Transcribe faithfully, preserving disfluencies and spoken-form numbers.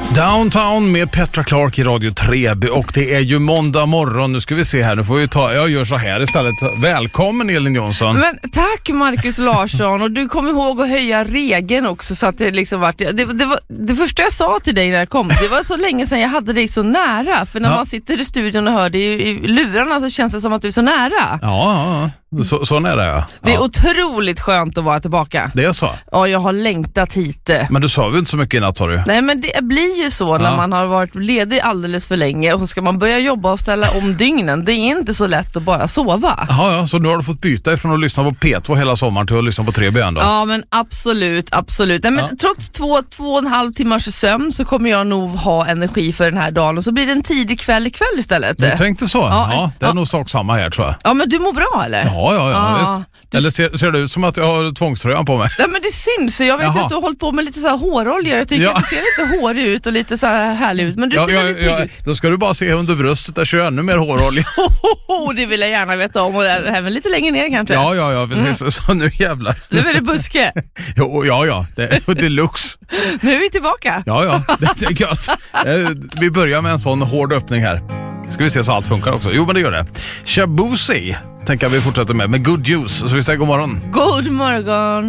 Downtown med Petra Clark i Radio tre B och det är ju måndag morgon. Nu ska vi se här, nu får vi ta, jag gör så här istället. Välkommen Elin Jonsson. Men tack Marcus Larsson, och du kom ihåg att höja regeln också så att det liksom vart, det, det var det första jag sa till dig när jag kom. Det var så länge sedan jag hade dig så nära, för när ja. man sitter i studion och hör det i lurarna så känns det som att du är så nära. Ja, ja. Så, så nära ja. Det är ja. otroligt skönt att vara tillbaka. Det är så? Ja, jag har längtat hit. Men du sa ju inte så mycket i natt, sa du? Nej, men det blir ju så när ja. man har varit ledig alldeles för länge och så ska man börja jobba och ställa om dygnen. Det är inte så lätt att bara sova. Ja, ja, så nu har du fått byta ifrån att lyssna på P två hela sommaren till att lyssna på tre B ändå? Ja, men absolut, absolut. Nej, men ja. trots två, två och en halv timmars sömn så kommer jag nog ha energi för den här dagen, och så blir det en tidig kväll ikväll istället. Du tänkte så? Ja, ja det är ja. nog sak samma här, tror jag. Ja, men du mår bra, eller? Ja, ja, ja, ja. visst. Du... Eller ser, ser det ut som att jag har tvångströjan på mig? Nej, men det syns. Så jag vet Jaha. att du har hållit på med lite så här hårolja. Jag tycker ja. att du ser lite hårig ut och lite så här härlig ut. Men du ja, ser ja, väldigt ja, pigg ut. Då ska du bara se under bröstet, där kör ännu mer hårolja. Det vill jag gärna veta om. Och även lite längre ner kanske. Ja, ja, ja. Precis. Mm. Så nu jävlar. Nu är det buske. jo, ja, ja. Det är deluxe. Nu är vi tillbaka. Ja, ja. Det, det är gött. Vi börjar med en sån hård öppning här. Ska vi se så allt funkar också. Jo, men det gör det. Shabuzi tänker vi fortsätta med, med Good Juice. Så vi säger god morgon. God morgon.